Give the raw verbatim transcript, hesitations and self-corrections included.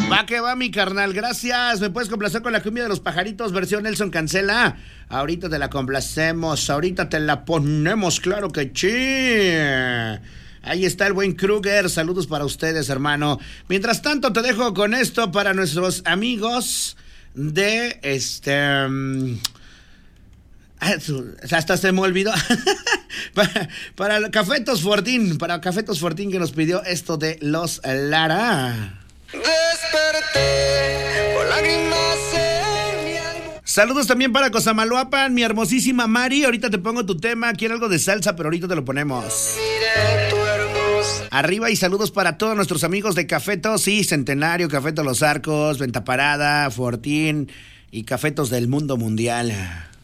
Va que va, mi carnal, gracias. ¿Me puedes complacer con la cumbia de los pajaritos, versión Nelson Cancela? Ahorita te la complacemos, ahorita te la ponemos, claro que sí. Ahí está el buen Kruger, saludos para ustedes, hermano. Mientras tanto, te dejo con esto para nuestros amigos de este... Um, hasta se me olvidó. para, para Cafetos Fortín, para Cafetos Fortín que nos pidió esto de Los Lara. Desperté por lágrimas en mi alma. Saludos también para Cosamaloapan, mi hermosísima Mari. Ahorita te pongo tu tema, quiero algo de salsa, pero ahorita te lo ponemos. Miré tu hermosa. Arriba y saludos para todos nuestros amigos de Cafetos, sí, Centenario, Cafetos Los Arcos, Venta Parada, Fortín y Cafetos del mundo mundial.